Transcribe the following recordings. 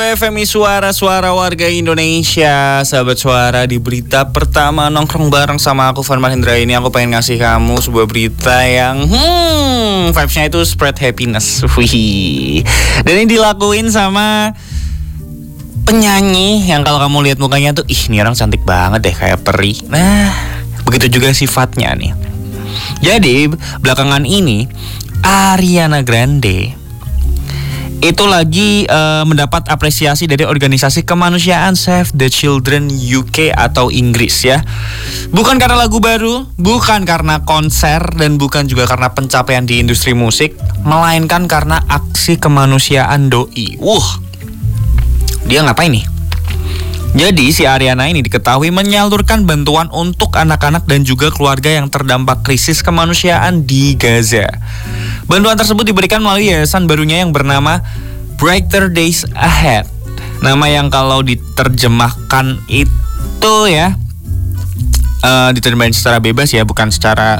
FMI Suara-Suara Warga Indonesia. Sahabat Suara, di berita pertama nongkrong bareng sama aku Farman Hendra ini, aku pengen ngasih kamu sebuah berita yang vibes-nya itu spread happiness. Wih. Dan ini dilakuin sama penyanyi yang kalau kamu lihat mukanya tuh, ih ini orang cantik banget deh, kayak peri. Nah, begitu juga sifatnya nih. Jadi belakangan ini Ariana Grande itu lagi mendapat apresiasi dari organisasi kemanusiaan Save the Children UK atau Inggris ya. Bukan karena lagu baru, bukan karena konser, dan bukan juga karena pencapaian di industri musik, melainkan karena aksi kemanusiaan doi. Dia ngapain nih? Jadi si Ariana ini diketahui menyalurkan bantuan untuk anak-anak dan juga keluarga yang terdampak krisis kemanusiaan di Gaza. Bantuan tersebut diberikan melalui yayasan barunya yang bernama Brighter Days Ahead. Nama yang kalau diterjemahkan itu ya, diterjemahkan secara bebas ya, bukan secara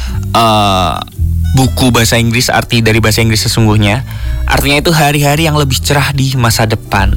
buku bahasa Inggris, arti dari bahasa Inggris sesungguhnya. Artinya itu hari-hari yang lebih cerah di masa depan.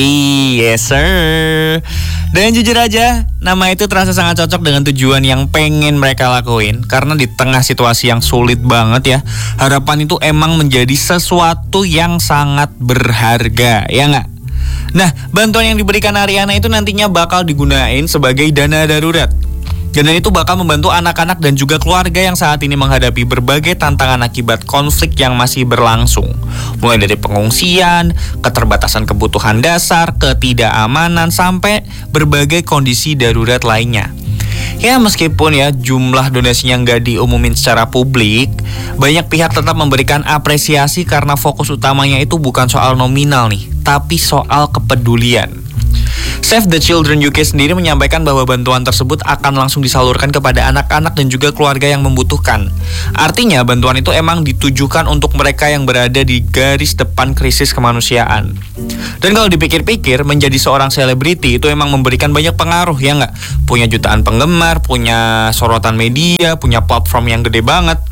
Yes sir. Dan jujur aja, nama itu terasa sangat cocok dengan tujuan yang pengen mereka lakuin. Karena di tengah situasi yang sulit banget ya, harapan itu emang menjadi sesuatu yang sangat berharga, ya nggak? Nah, bantuan yang diberikan Ariana itu nantinya bakal digunain sebagai dana darurat. Dan itu bakal membantu anak-anak dan juga keluarga yang saat ini menghadapi berbagai tantangan akibat konflik yang masih berlangsung. Mulai dari pengungsian, keterbatasan kebutuhan dasar, ketidakamanan, sampai berbagai kondisi darurat lainnya. Ya meskipun ya jumlah donasinya nggak diumumin secara publik, banyak pihak tetap memberikan apresiasi karena fokus utamanya itu bukan soal nominal nih, tapi soal kepedulian. Save the Children UK sendiri menyampaikan bahwa bantuan tersebut akan langsung disalurkan kepada anak-anak dan juga keluarga yang membutuhkan. Artinya bantuan itu emang ditujukan untuk mereka yang berada di garis depan krisis kemanusiaan. Dan kalau dipikir-pikir, menjadi seorang selebriti itu emang memberikan banyak pengaruh, ya nggak? Punya jutaan penggemar, punya sorotan media, punya platform yang gede banget.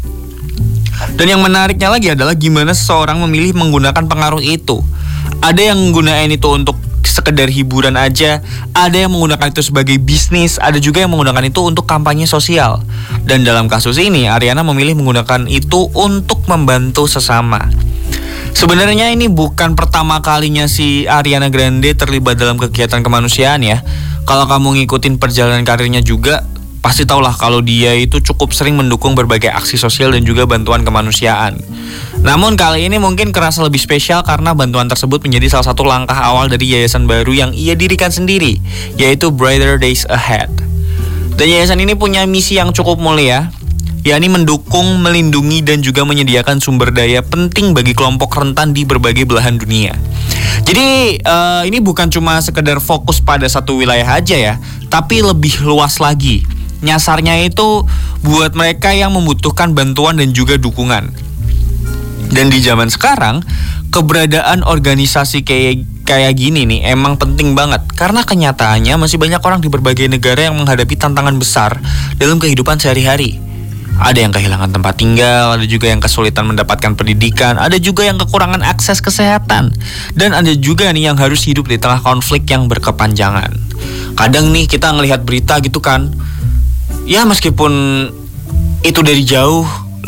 Dan yang menariknya lagi adalah gimana seseorang memilih menggunakan pengaruh itu. Ada yang menggunakan itu untuk sekedar hiburan aja, ada yang menggunakan itu sebagai bisnis, ada juga yang menggunakan itu untuk kampanye sosial. Dan dalam kasus ini, Ariana memilih menggunakan itu untuk membantu sesama. Sebenarnya ini bukan pertama kalinya si Ariana Grande terlibat dalam kegiatan kemanusiaan ya. Kalau kamu ngikutin perjalanan karirnya juga, pasti tahulah kalau dia itu cukup sering mendukung berbagai aksi sosial dan juga bantuan kemanusiaan. Namun kali ini mungkin kerasa lebih spesial karena bantuan tersebut menjadi salah satu langkah awal dari yayasan baru yang ia dirikan sendiri, yaitu Brighter Days Ahead. Dan yayasan ini punya misi yang cukup mulia, yakni mendukung, melindungi, dan juga menyediakan sumber daya penting bagi kelompok rentan di berbagai belahan dunia. Jadi ini bukan cuma sekedar fokus pada satu wilayah aja ya, tapi lebih luas lagi. Nyasarnya itu buat mereka yang membutuhkan bantuan dan juga dukungan. Dan di zaman sekarang, keberadaan organisasi kayak gini nih emang penting banget. Karena kenyataannya masih banyak orang di berbagai negara yang menghadapi tantangan besar dalam kehidupan sehari-hari. Ada yang kehilangan tempat tinggal, ada juga yang kesulitan mendapatkan pendidikan, ada juga yang kekurangan akses kesehatan, dan ada juga nih yang harus hidup di tengah konflik yang berkepanjangan. Kadang nih kita ngelihat berita gitu kan, ya meskipun itu dari jauh,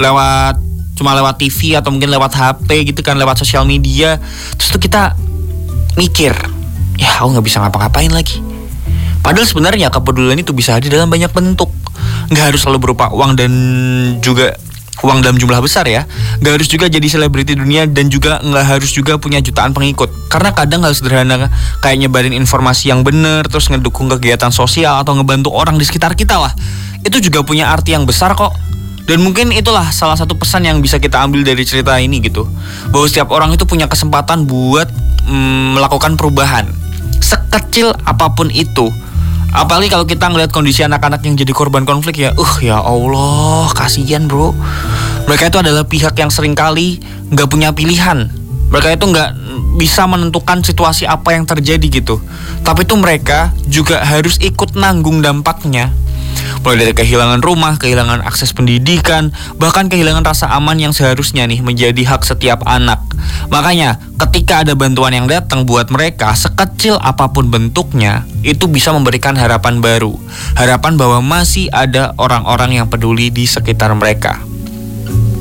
cuma lewat TV atau mungkin lewat HP gitu kan, lewat sosial media, terus tuh kita mikir, ya aku gak bisa ngapa-ngapain lagi. Padahal sebenarnya kepedulian itu bisa hadir dalam banyak bentuk. Gak harus selalu berupa uang dan juga uang dalam jumlah besar ya. Gak harus juga jadi selebriti dunia, dan juga gak harus juga punya jutaan pengikut. Karena kadang hal sederhana kayak nyebarin informasi yang benar, terus ngedukung kegiatan sosial atau ngebantu orang di sekitar kita lah, itu juga punya arti yang besar kok. Dan mungkin itulah salah satu pesan yang bisa kita ambil dari cerita ini gitu, bahwa setiap orang itu punya kesempatan buat melakukan perubahan, sekecil apapun itu. Apalagi kalau kita ngeliat kondisi anak-anak yang jadi korban konflik ya, ya Allah, kasihan bro. Mereka itu adalah pihak yang seringkali gak punya pilihan. Mereka itu bisa menentukan situasi apa yang terjadi gitu. Tapi tuh mereka juga harus ikut nanggung dampaknya. Mulai dari kehilangan rumah, kehilangan akses pendidikan, bahkan kehilangan rasa aman yang seharusnya nih menjadi hak setiap anak. Makanya ketika ada bantuan yang datang buat mereka, sekecil apapun bentuknya, itu bisa memberikan harapan baru. Harapan bahwa masih ada orang-orang yang peduli di sekitar mereka.